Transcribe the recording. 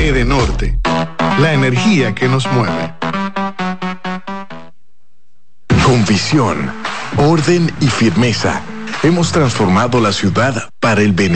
Edenorte, la energía que nos mueve. Con visión, orden y firmeza, hemos transformado la ciudad para el beneficio